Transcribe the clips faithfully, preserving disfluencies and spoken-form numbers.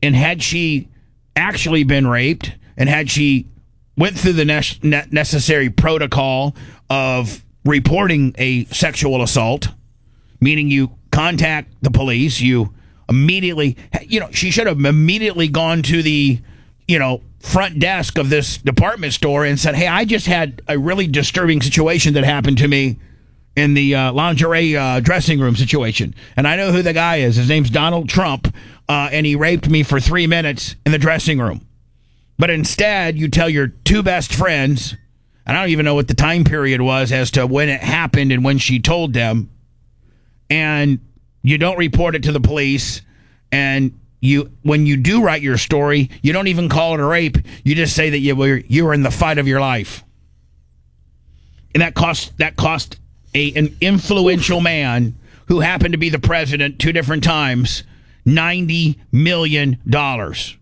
and had she actually been raped, and had she went through the ne- necessary protocol of reporting a sexual assault, meaning you contact the police, you immediately, you know, she should have immediately gone to the, you know, front desk of this department store and said, hey, I just had a really disturbing situation that happened to me in the uh, lingerie uh, dressing room situation. And I know who the guy is. His name's Donald Trump, uh, and he raped me for three minutes in the dressing room. But instead, you tell your two best friends, and I don't even know what the time period was as to when it happened and when she told them, and you don't report it to the police, and you, when you do write your story, you don't even call it a rape. You just say that you were you were in the fight of your life, and that cost that cost a an influential man who happened to be the president two different times ninety million dollars.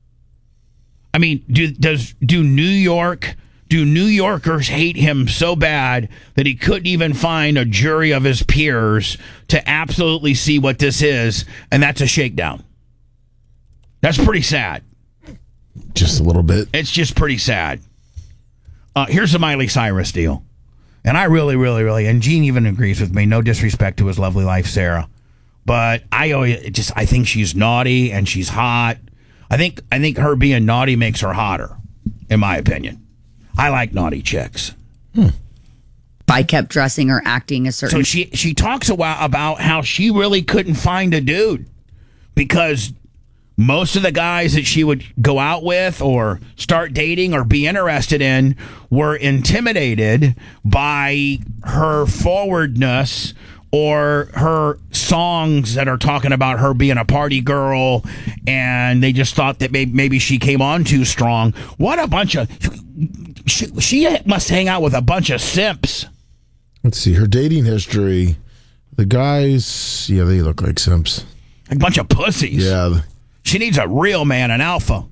I mean, do does do New York do New Yorkers hate him so bad that he couldn't even find a jury of his peers to absolutely see what this is, and that's a shakedown? That's pretty sad. Just a little bit. It's just pretty sad. Uh, here's the Miley Cyrus deal. And I really, really, really, and Gene even agrees with me, no disrespect to his lovely wife, Sarah, but I always just, I think she's naughty and she's hot. I think, I think her being naughty makes her hotter, in my opinion. I like naughty chicks. Hmm. If I kept dressing or acting a certain... So she, she talks a while about how she really couldn't find a dude because most of the guys that she would go out with or start dating or be interested in were intimidated by her forwardness or her songs that are talking about her being a party girl, and they just thought that maybe, maybe she came on too strong. What a bunch of... She, she must hang out with a bunch of simps. Let's see, her dating history. The guys, yeah, they look like simps. A bunch of pussies. Yeah. She needs a real man, an alpha.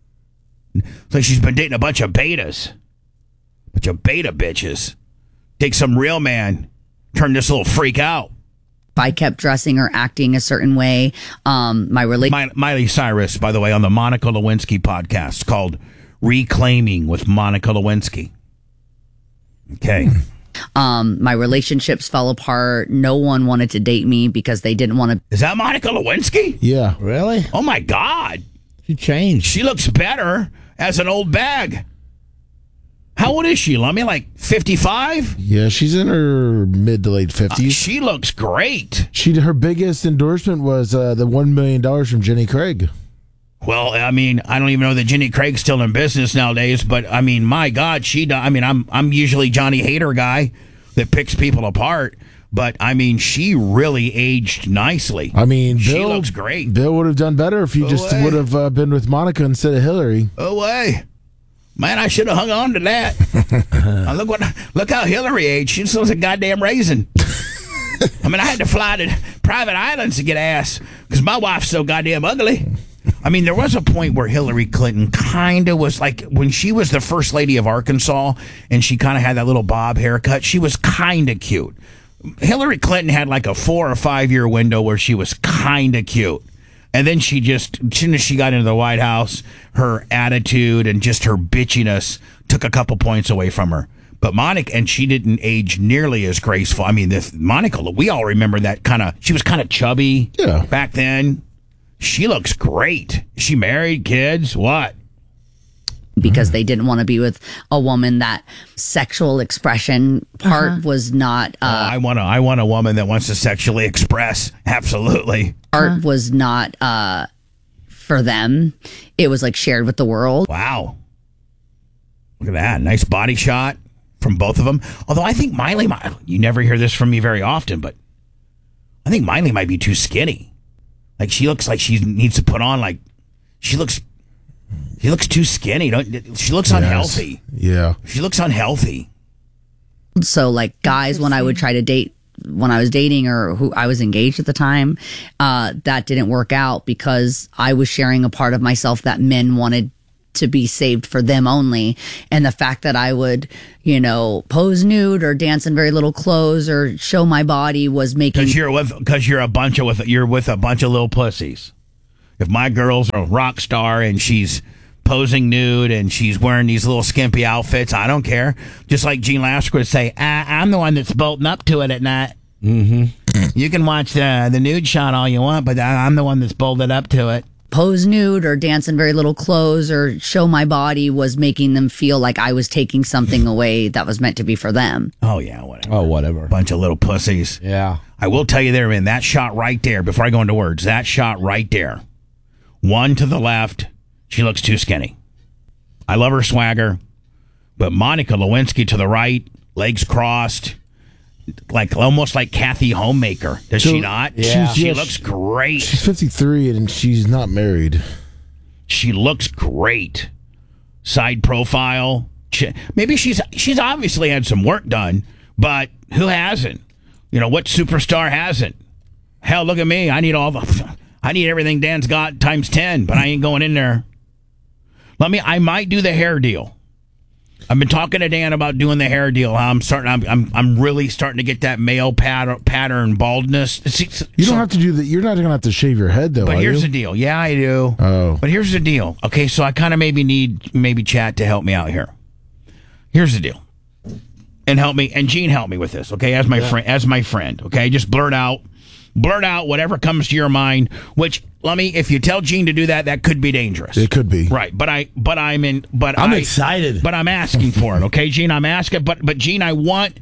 So she's been dating a bunch of betas. Bunch of beta bitches. Take some real man. Turn this little freak out. If I kept dressing or acting a certain way, um, my relationship... Miley Cyrus, by the way, on the Monica Lewinsky podcast called Reclaiming with Monica Lewinsky. Okay. Um, my relationships fell apart. No one wanted to date me because they didn't want to... Is that Monica Lewinsky? Yeah. Really? Oh, my God. She changed. She looks better as an old bag. How old is she, Lummy? Like fifty-five? Yeah, she's in her mid to late fifties. Uh, she looks great. She her biggest endorsement was uh, the one million dollars from Jenny Craig. Well, I mean, I don't even know that Jenny Craig's still in business nowadays, but I mean, my God, she do- I mean, I'm I'm usually Johnny Hater guy that picks people apart, but I mean, she really aged nicely. I mean, Bill, she looks great. Bill would have done better if he Oh, just way. would have uh, been with Monica instead of Hillary. Oh, way. Man, I should have hung on to that. uh, look what, look how Hillary aged. She just looks like a goddamn raisin. I mean, I had to fly to private islands to get ass because my wife's so goddamn ugly. I mean, there was a point where Hillary Clinton kind of was like, when she was the first lady of Arkansas and she kind of had that little bob haircut, she was kind of cute. Hillary Clinton had like a four or five year window where she was kind of cute. And then she just, as soon as she got into the White House, her attitude and just her bitchiness took a couple points away from her. But Monica, and she didn't age nearly as graceful. I mean, this Monica, we all remember that kind of, she was kind of chubby yeah. back then. She looks great. Is she married, kids, what? Because they didn't want to be with a woman that sexual expression part uh-huh. was not. Uh, uh, I want a, I want a woman that wants to sexually express. Absolutely. Art uh-huh. was not uh, for them. It was like shared with the world. Wow. Look at that. Nice body shot from both of them. Although I think Miley, you never hear this from me very often, but I think Miley might be too skinny. Like she looks like she needs to put on like, she looks, she looks too skinny. Don't, she looks yes. unhealthy. Yeah. She looks unhealthy. So like guys, when I would try to date, when I was dating or who I was engaged at the time, uh, that didn't work out because I was sharing a part of myself that men wanted to be saved for them only. And the fact that I would, you know, pose nude or dance in very little clothes or show my body was making... Because you're with, because you're a bunch of, with, you're with a bunch of little pussies. if my girl's a rock star and she's posing nude and she's wearing these little skimpy outfits, I don't care. Just like Gene Lasker would say, I- I'm the one that's bolting up to it at night. Mm-hmm. You can watch the the nude shot all you want, but I- I'm the one that's bolted up to it. Pose nude or dance in very little clothes or show my body was making them feel like I was taking something away that was meant to be for them. Oh, yeah, whatever. Oh, whatever. Bunch of little pussies. Yeah. I will tell you there, man, that shot right there, before I go into words, that shot right there, one to the left, she looks too skinny. I love her swagger, but Monica Lewinsky to the right, legs crossed, like almost like Kathy Homemaker. Does So, she not? yeah. She Yeah, looks she- great. She's fifty-three and she's not married. She looks great. Side profile. Ch- Maybe she's she's obviously had some work done, but who hasn't? You know, what superstar hasn't? Hell, look at me. I need all the I need everything Dan's got times ten, but I ain't going in there. Let me I might do the hair deal. I've been talking to Dan about doing the hair deal. I'm starting I'm I'm, I'm really starting to get that male pattern pattern baldness. See, You so- don't have to do that. You're not going to have to shave your head, though, But are here's you? the deal. Yeah, I do. Oh. But here's the deal. Okay, so I kind of maybe need maybe chat to help me out here. Here's the deal. And help me, and Gene help me with this, okay? As my friend, as my friend, okay? Just blurt out, blurt out whatever comes to your mind. Which, let me, if you tell Gene to do that, that could be dangerous. It could be. Right, but I, but I'm in, but I'm I- excited. But I'm asking for it, okay, Gene? I'm asking, but but Gene, I want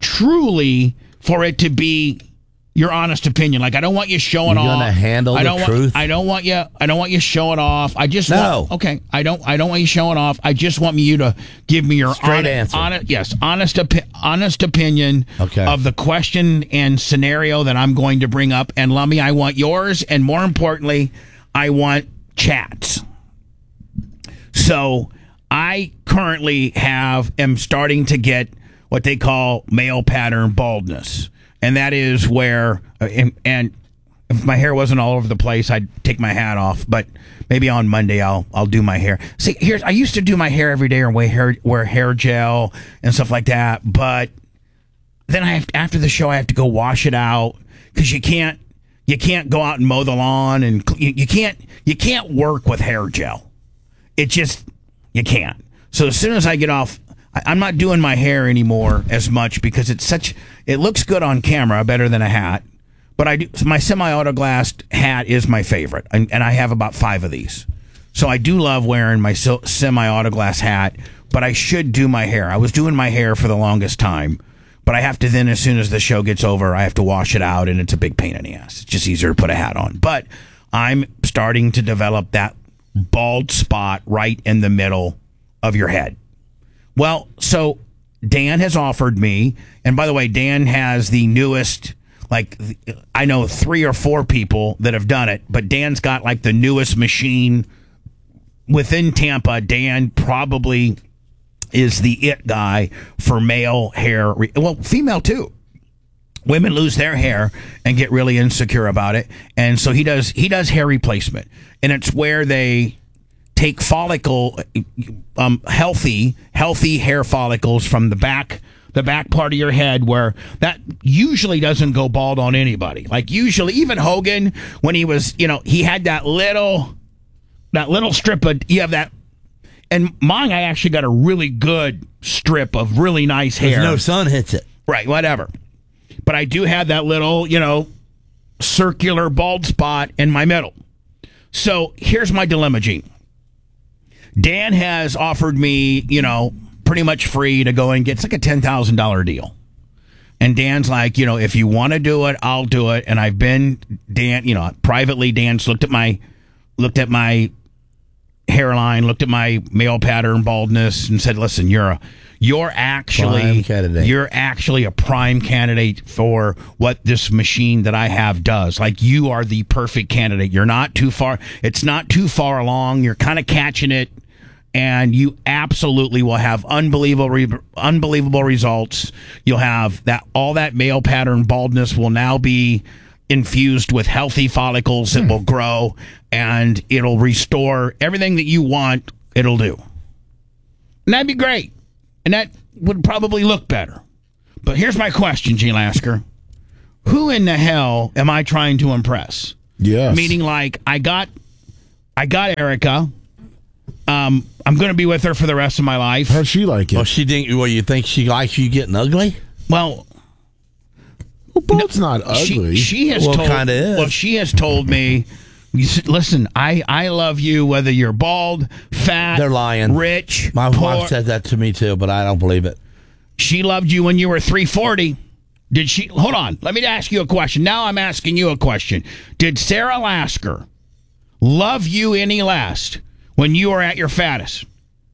truly for it to be your honest opinion. Like I don't want you showing You're off. gonna handle I the don't want, truth? I don't want you. I don't want you showing off. I just No. want, okay. I don't. I don't want you showing off. I just want you to give me your Straight hon- answer. Honest, yes, honest, opi- honest opinion Okay. of the question and scenario that I'm going to bring up. And Lummy, I want yours, and more importantly, I want chats. So I currently have am starting to get what they call male pattern baldness, and that is where uh, and, and if my hair wasn't all over the place, I'd take my hat off. But maybe on Monday I'll I'll do my hair. See, here's I used to do my hair every day or wear hair wear hair gel and stuff like that. But then I have after the show I have to go wash it out because you can't you can't go out and mow the lawn and cl- you, you can't you can't work with hair gel. It just you can't. So as soon as I get off, I, I'm not doing my hair anymore as much because it's such. It looks good on camera, better than a hat. But I do my semi-auto glassed hat is my favorite, and, and I have about five of these. So I do love wearing my so, semi-auto glass hat. But I should do my hair. I was doing my hair for the longest time, but I have to then as soon as the show gets over, I have to wash it out, and it's a big pain in the ass. It's just easier to put a hat on. But I'm starting to develop that bald spot right in the middle of your head. Well, so Dan has offered me, and by the way, Dan has the newest, like, I know three or four people that have done it, but Dan's got like the newest machine within Tampa. Dan probably is the it guy for male hair, re- well, female too. Women lose their hair and get really insecure about it, and so he does. He does hair replacement, and it's where they take follicle, um, healthy, healthy hair follicles from the back, the back part of your head, where that usually doesn't go bald on anybody. Like usually, even Hogan, when he was, you know, he had that little, that little strip of, you have that, and mine, I actually got a really good strip of really nice hair. No sun hits it. Right, whatever. But I do have that little, you know, circular bald spot in my middle. So here's my dilemma, Gene. Dan has offered me, you know, pretty much free to go and get, it's like a ten thousand dollars deal. And Dan's like, you know, if you want to do it, I'll do it. And I've been, Dan, you know, privately, Dan's looked at my, looked at my hairline, looked at my male pattern baldness and said, listen, you're a, you're actually, Prime candidate. you're actually a prime candidate for what this machine that I have does. Like you are the perfect candidate. You're not too far. It's not too far along. You're kind of catching it. And you absolutely will have unbelievable, re- unbelievable results. You'll have that all that male pattern baldness will now be infused with healthy follicles that will grow, and it'll restore everything that you want. It'll do, and that'd be great, and that would probably look better. But here's my question, Gene Lasker: who in the hell am I trying to impress? Yes. Meaning, like, I got. I got Erica. Um, I'm going to be with her for the rest of my life. How'd she like it? Well, she think. Well, you think she likes you getting ugly? Well, well Bo's not she, ugly. she has Well, told. kinda is. Well, she has told me. You s- Listen, I, I love you whether you're bald, fat, They're lying. rich, My poor. wife said that to me too, but I don't believe it. She loved you when you were three forty. Did she? Hold on. Let me ask you a question. Now I'm asking you a question. Did Sarah Lasker love you any less when you were at your fattest?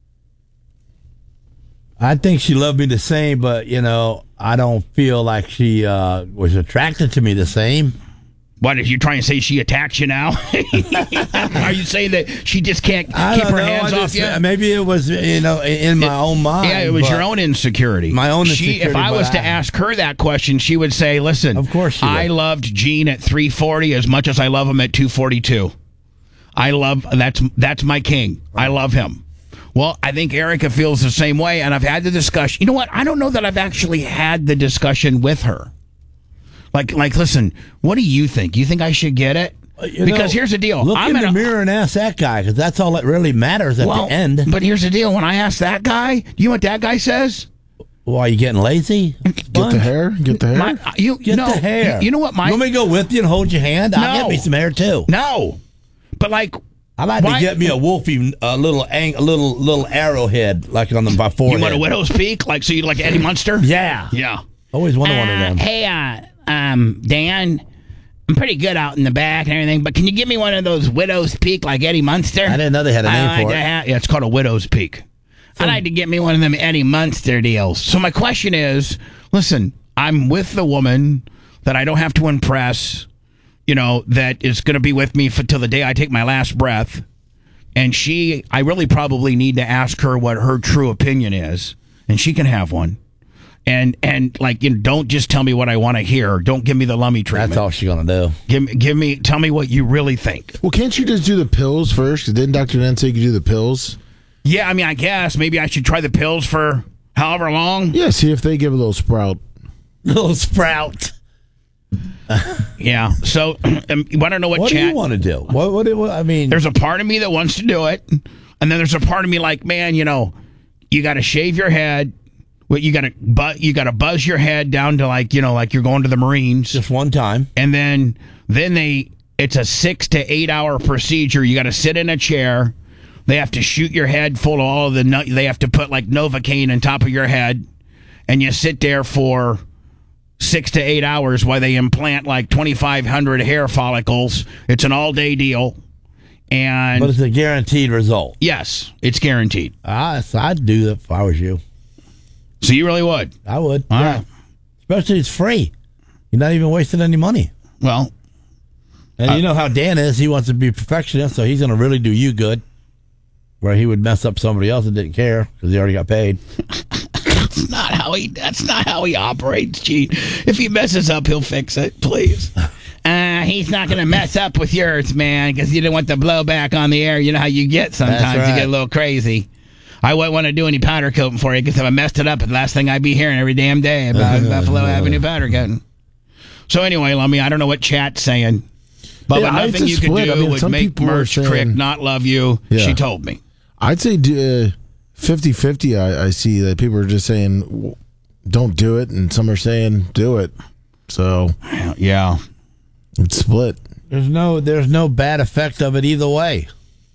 I think she loved me the same, but you know, I don't feel like she uh, was attracted to me the same. What, are you trying to say she attacks you now? Are you saying that she just can't I keep don't her know. hands I off just, you? Maybe it was, you know, in my own mind. Yeah, it was but your own insecurity. My own She, if insecurity, I was but to I- ask her that question, she would say, listen, Of course she I would. loved Gene at three forty as much as I love him at two forty-two. I love, that's that's my king. I love him. Well, I think Erica feels the same way, and I've had the discussion. You know what? I don't know that I've actually had the discussion with her. Like, like, listen, what do you think? You think I should get it? You Because know, here's the deal. Look I'm in the a- mirror and ask that guy, because that's all that really matters at well, the end. But here's the deal. When I ask that guy, do you know what that guy says? Why, you getting lazy? Get the hair. Get the hair. My, you, Get no, the hair. You, you know what, my... You want me to go with you and hold your hand? I'll No. get me some hair too. No. But, like... I'd like why- to get me a wolfie, a little, ang- a little, little arrowhead, like on the my You forehead. want a widow's peak? Like, so you like Eddie Munster? Yeah, Yeah. always wanted one of them. Hey, uh, um, Dan, I'm pretty good out in the back and everything, but can you give me one of those widow's peak like Eddie Munster? I didn't know they had a I name like for to it. have- yeah, it's called a widow's peak. I'd like to get me one of them Eddie Munster deals. So my question is, listen, I'm with the woman that I don't have to impress, you know, that is going to be with me for, till the day I take my last breath. And she, I really probably need to ask her what her true opinion is, and she can have one. And and like, you know, don't just tell me what I want to hear. Don't give me the lummy treatment. That's all she's gonna do. Give me, give me, tell me what you really think. Well, can't you just do the pills first? Didn't Doctor Nen say you could do the pills? Yeah, I mean, I guess maybe I should try the pills for however long. Yeah, see if they give a little sprout. Little sprout. Yeah. So um, I don't know what, What do chat. you want to do? What? What? do- what I mean, There's a part of me that wants to do it, and then there's a part of me like, man, you know, you got to shave your head. Well, you got to bu- you got to buzz your head down to like, you know, like you're going to the Marines, just one time. and then then they it's a six to eight hour procedure. You got to sit in a chair. They have to shoot your head full of all of the. No- they have to put like Novocaine on top of your head, and you sit there for six to eight hours while they implant like twenty-five hundred hair follicles. It's an all day deal, and But it's a guaranteed result. yes, it's guaranteed. I, I'd do that if I was you. So you really would? I would. All yeah. right. Especially it's free. You're not even wasting any money. Well, And Uh, you know how Dan is. He wants to be a perfectionist, so he's going to really do you good. Where he would mess up somebody else and didn't care because he already got paid. that's not how he. That's not how he operates, Gene. If he messes up, he'll fix it. Please. Uh, he's not going to mess up with yours, man, because you don't want the blowback on the air. You know how you get sometimes. That's You right. get a little crazy. I wouldn't want to do any powder coating for you because if I messed it up, it's the last thing I'd be hearing every damn day about Buffalo Avenue powder coating. So anyway, Lummy, I don't know what chat's saying. But Yeah, it's nothing a you could split. do I mean, would some make people are Merch saying- Crick not love you. Yeah. She told me. I'd say uh, fifty-fifty. I, I see that people are just saying, w- don't do it, and some are saying, do it. So Yeah. it's split. There's no, there's no bad effect of it either way.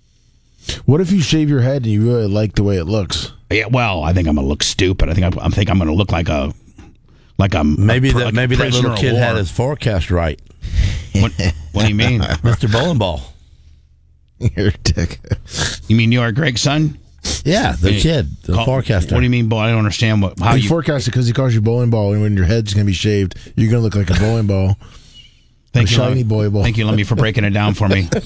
What if you shave your head and you really like the way it looks? Yeah, well, I think I'm gonna look stupid. I think I'm, I think I'm gonna look like a, like a Maybe a, pr- that like a maybe that prisoner little of kid war. had his forecast right. What, what do you mean? Mister Bowling Ball. You're a dick. You mean you are Greg's son? Yeah, the Hey, kid, the call- forecaster. What do you mean, boy? I don't understand what how He you. forecasted because he calls you bowling ball, and when your head's going to be shaved, you're going to look like a bowling ball. Thank a you, shiny Lummy. boy ball. Thank you, Lummy, for breaking it down for me.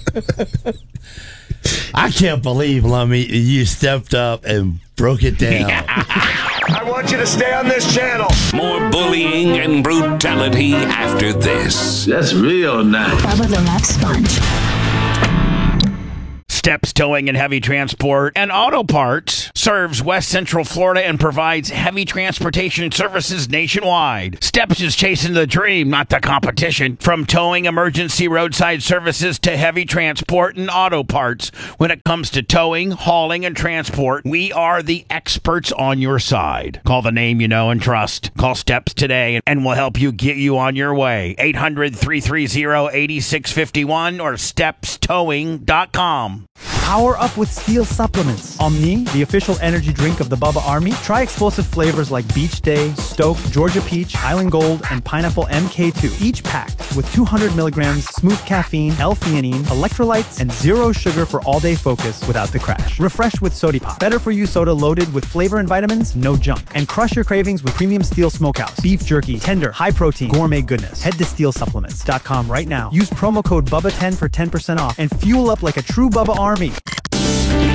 I can't believe, Lummy, you stepped up and broke it down. I want you to stay on this channel. More bullying and brutality after this. That's real nice. Bubba the Love Sponge. Steps Towing and Heavy Transport and Auto Parts serves West Central Florida and provides heavy transportation services nationwide. Steps is chasing the dream, not the competition. From towing, emergency roadside services to heavy transport and auto parts. When it comes to towing, hauling, and transport, we are the experts on your side. Call the name you know and trust. Call Steps today and we'll help you get you on your way. eight hundred, three three zero, eight six five one or steps towing dot com. Power up with Steel supplements. Omni, the official energy drink of the Bubba Army. Try explosive flavors like Beach Day, Stoke, Georgia Peach, Island Gold, and Pineapple M K two. Each packed with two hundred milligrams smooth caffeine, L-theanine, electrolytes, and zero sugar for all-day focus without the crash. Refresh with Sody Pop. Better for you soda loaded with flavor and vitamins, no junk. And crush your cravings with premium Steel Smokehouse. Beef jerky, tender, high protein, gourmet goodness. Head to steel supplements dot com right now. Use promo code Bubba ten for ten percent off and fuel up like a true Bubba Army.